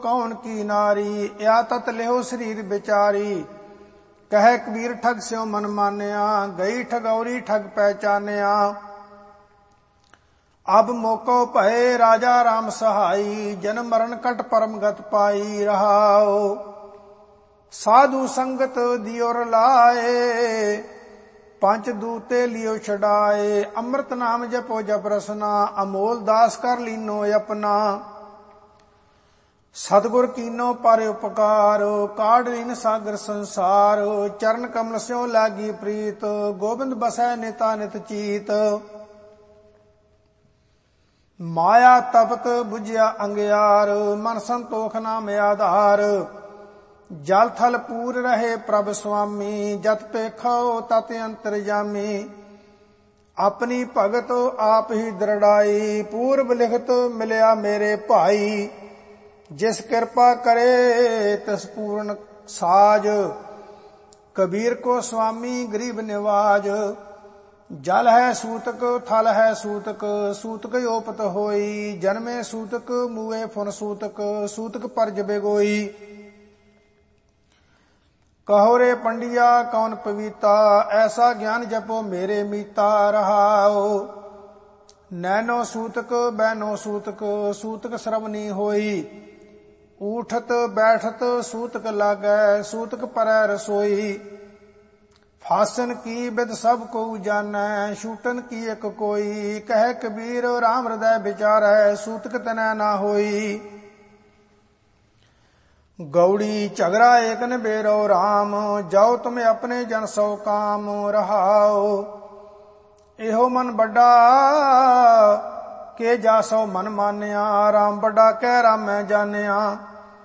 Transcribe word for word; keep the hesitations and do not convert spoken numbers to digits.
कौन की नारी, या तत लेहो शरीर बेचारी। कह कबीर ठग स्यो मन मान्या, गई ठगौरी ठग पहचान्या। अब मोको भये राजा राम सहाई, जन मरण कट परम गत पाई रहाओ। साधु संगत दियो रलाए, पंच दूते लियो छड़ाए। अमृत नाम जपो जप रसना, अमोल दास कर लीनो अपना। सतगुर कीनो पर उपकार, काढ़ लीन सागर संसार। चरण कमल स्यों लागी प्रीत, गोबिंद बसै निता नित चीत। माया तपत बुझिया अंगियार, मन संतोख नाम आधार। जल थल पूर रहे प्रभ स्वामी, जत पेखो तत अंतरजामी। अपनी भगत आप ही दृढ़ाई, पूर्व लिखत मिलया मेरे भाई। जिस कृपा करे तिस पूर्ण साज, कबीर को स्वामी गरीब निवाज। जल है सूतक थल है सूतक, सूतक ओपत होई। जन्मे सूतक मुए फुन सूतक, सूतक पर जबे गोई। कहो रे पंडिया कौन पवीता, ऐसा ज्ञान जपो मेरे मीता रहाओ। नैनो सूतक बैनो सूतक, सूतक श्रवणी होई। उठत बैठत सूतक लागै, सूतक परै रसोई। फासन की बिद सब को जानै, शूटन की एक कोई। कह कबीर राम हृदय विचारै, सूतक तनै ना होई। गौड़ी झगड़ा एक न बेरो राम, जाओ तुम अपने जन सौ काम रहाओ। एहो मन बड़ा के जासो मन मान्या, राम बड़ा कह राम मैं जान्या।